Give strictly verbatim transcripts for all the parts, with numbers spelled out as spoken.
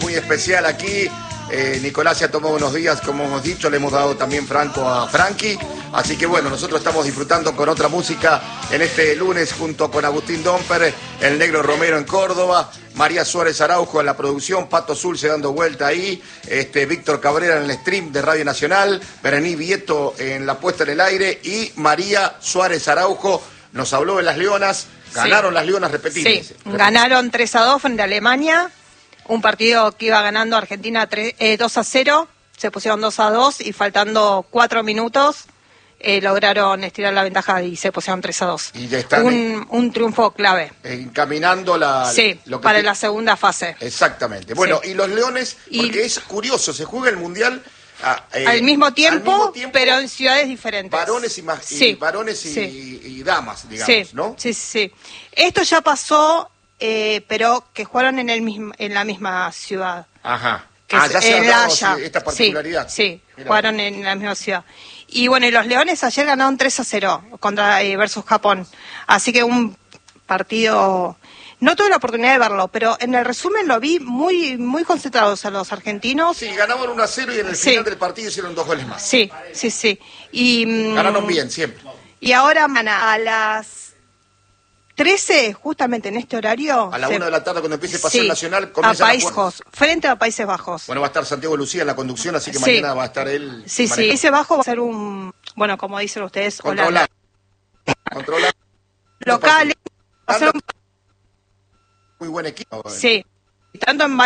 muy especial aquí. Eh, Nicolás se ha tomado unos días, como hemos dicho, le hemos dado también Franco a Frankie. Así que bueno, nosotros estamos disfrutando con otra música en este lunes junto con Agustín Domper, el Negro Romero en Córdoba, María Suárez Araujo en la producción, Pato Zulce dando vuelta ahí, este, Víctor Cabrera en el stream de Radio Nacional, Berení Vieto en la puesta en el aire y María Suárez Araujo nos habló de las Leonas. Ganaron sí. las Leonas, repetimos. Sí, ganaron tres a dos frente a Alemania. Un partido que iba ganando Argentina tres, eh, dos a cero, se pusieron dos a dos y faltando cuatro minutos eh, lograron estirar la ventaja y se pusieron tres a dos. Y ya están un, en, un triunfo clave. Encaminando la... Sí, lo que para te... la segunda fase. Exactamente. Bueno, sí. y los Leones, porque y... es curioso, se juega el Mundial... Ah, eh, al, mismo tiempo, al mismo tiempo, pero en ciudades diferentes. Varones y, más, sí. y, varones y, sí. y damas, digamos, sí. ¿no? Sí, sí. Esto ya pasó... Eh, pero que jugaron en el mismo, en la misma ciudad. Ajá. Que ah, es, ya se en ha dado Haya. esta particularidad. Sí, sí jugaron en la misma ciudad. Y bueno, y los Leones ayer ganaron tres a cero contra eh, versus Japón. Así que un partido... No tuve la oportunidad de verlo, pero en el resumen lo vi muy muy concentrados a los argentinos. Sí, ganaban uno a cero y en el sí. final del partido hicieron dos goles más. Sí, sí, sí. Y, ganaron bien, siempre. Y ahora a las... trece, justamente en este horario... A la se... una de la tarde, cuando empiece el Paseo sí, Nacional, comienza a Países Bajos, frente a Países Bajos. Bueno, va a estar Santiago Lucía en la conducción, así que sí. mañana va a estar él. Sí, sí, Países Bajos va a ser un, bueno, como dicen ustedes, Holanda. Controlar. Local. Va a ser un... Muy buen equipo. Sí, tanto en...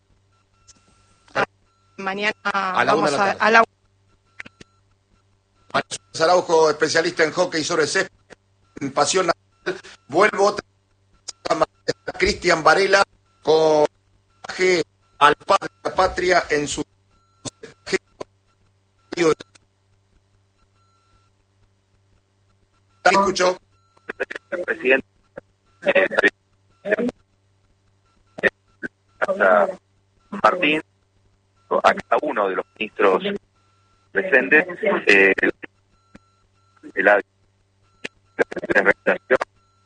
Mañana a la vamos una de la a, a la... Araujo, especialista en hockey sobre césped, en Pasión Nacional. Vuelvo otra vez a Cristian Varela con al padre de la patria en su escuchó presidente Martín, a cada uno de los ministros presentes, eh, la representación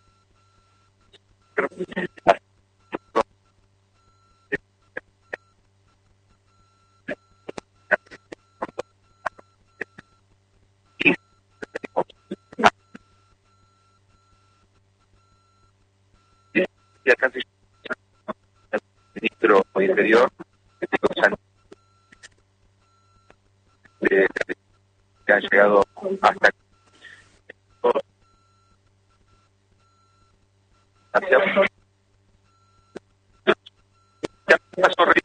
y el canciller, el ministro de Interior, que han llegado hasta hacia pasó